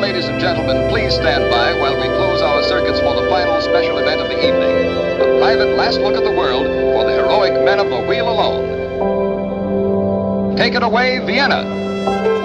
ladies and gentlemen, please stand by while we close our circuits for the final special event of the evening. A private last look at the world for the heroic men of the wheel alone. Take it away, Vienna.